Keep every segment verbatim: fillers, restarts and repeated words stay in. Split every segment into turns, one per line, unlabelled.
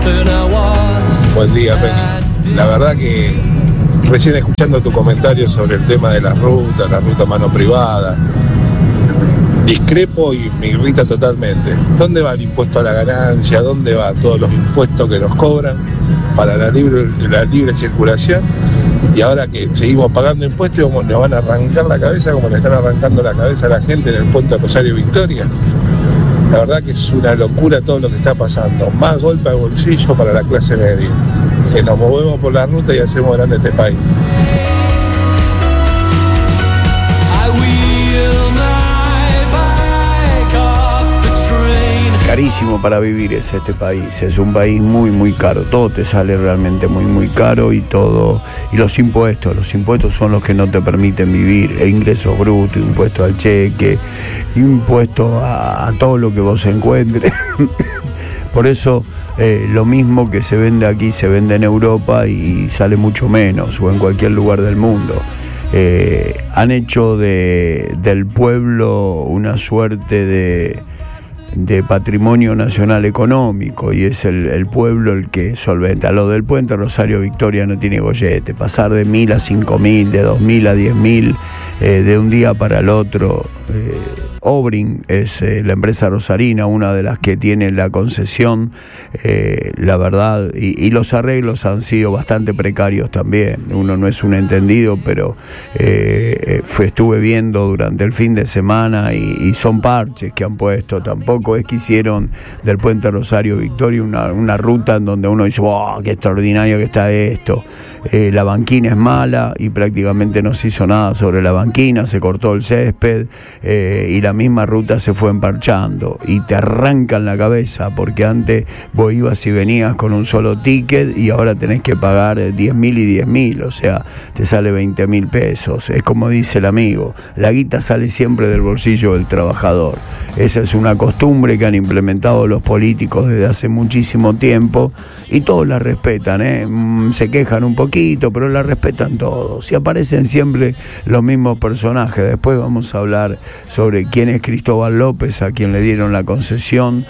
Buen día, Penny. La verdad que recién escuchando tu comentario sobre el tema de las rutas, la ruta mano privada, discrepo y me irrita totalmente. ¿Dónde va el impuesto a la ganancia? ¿Dónde va todos los impuestos que nos cobran para la libre, la libre circulación? Y ahora que seguimos pagando impuestos, nos van a arrancar la cabeza como le están arrancando la cabeza a la gente en el puente Rosario Victoria. La verdad que es una locura todo lo que está pasando. Más golpe de bolsillo para la clase media. Que nos movemos por la ruta y hacemos grande este país.
Carísimo para vivir es este país, es un país muy muy caro, todo te sale realmente muy muy caro y todo, y los impuestos, los impuestos son los que no te permiten vivir, el ingreso bruto, impuesto al cheque, impuesto a, a todo lo que vos encuentres. Por eso eh, lo mismo que se vende aquí se vende en Europa y sale mucho menos, o en cualquier lugar del mundo. Eh, han hecho de, del pueblo una suerte de de patrimonio nacional económico y es el, el pueblo el que solventa. Lo del puente Rosario Victoria no tiene gollete, pasar de mil a cinco mil, de dos mil a diez mil, eh, de un día para el otro. eh, Obrin es eh, la empresa rosarina, una de las que tiene la concesión, eh, la verdad, y, y los arreglos han sido bastante precarios también. Uno no es un entendido, pero eh, fue, estuve viendo durante el fin de semana y, y son parches que han puesto. Tampoco es que hicieron del puente Rosario Victoria una, una ruta en donde uno dice, ¡wow, qué extraordinario que está esto! Eh, la banquina es mala y prácticamente no se hizo nada sobre la banquina, se cortó el césped eh, y la misma ruta se fue emparchando y te arrancan la cabeza porque antes vos ibas y venías con un solo ticket y ahora tenés que pagar diez mil y diez mil, o sea, te sale veinte mil pesos. Es como dice el amigo, la guita sale siempre del bolsillo del trabajador. Esa es una costumbre que han implementado los políticos desde hace muchísimo tiempo y todos la respetan, ¿eh? Se quejan un poquito, pero la respetan todos y aparecen siempre los mismos personajes. Después vamos a hablar sobre quién es Cristóbal López, a quien le dieron la concesión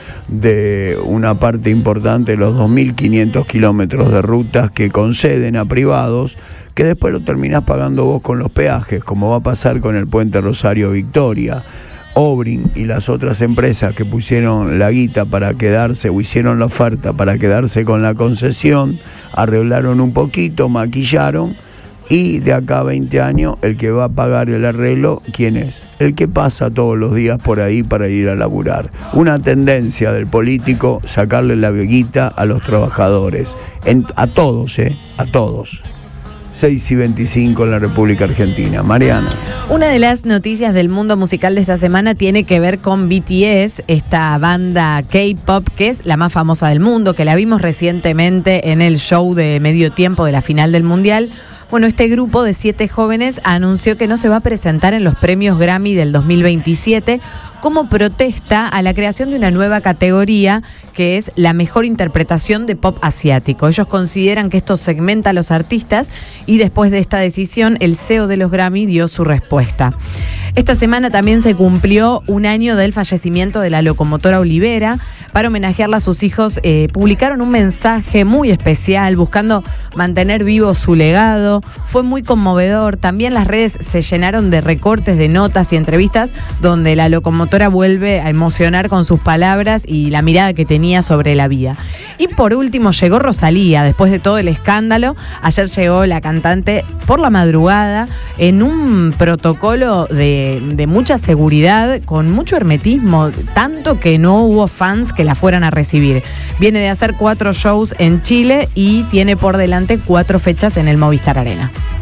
de una parte importante de los dos mil quinientos kilómetros de rutas que conceden a privados, que después lo terminás pagando vos con los peajes, como va a pasar con el puente Rosario Victoria. Obrin y las otras empresas que pusieron la guita para quedarse o hicieron la oferta para quedarse con la concesión, arreglaron un poquito, maquillaron y de acá a veinte años el que va a pagar el arreglo, ¿quién es? El que pasa todos los días por ahí para ir a laburar. Una tendencia del político, sacarle la guita a los trabajadores, en, a todos, ¿eh? A todos. seis y veinticinco en la República Argentina. Mariana.
Una de las noticias del mundo musical de esta semana tiene que ver con B T S, esta banda K-pop que es la más famosa del mundo, que la vimos recientemente en el show de medio tiempo de la final del Mundial. Bueno, este grupo de siete jóvenes anunció que no se va a presentar en los premios Grammy del dos mil veintisiete como protesta a la creación de una nueva categoría que es la mejor interpretación de pop asiático. Ellos consideran que esto segmenta a los artistas y después de esta decisión el C E O de los Grammy dio su respuesta. Esta semana también se cumplió un año del fallecimiento de la locomotora Olivera. Para homenajearla a sus hijos eh, publicaron un mensaje muy especial buscando mantener vivo su legado. Fue muy conmovedor. También las redes se llenaron de recortes de notas y entrevistas donde la locomotora vuelve a emocionar con sus palabras y la mirada que tenía sobre la vida. Y por último llegó Rosalía, después de todo el escándalo. Ayer llegó la cantante por la madrugada en un protocolo de, de mucha seguridad, con mucho hermetismo, tanto que no hubo fans que la fueran a recibir. Viene de hacer cuatro shows en Chile y tiene por delante cuatro fechas en el Movistar Arena.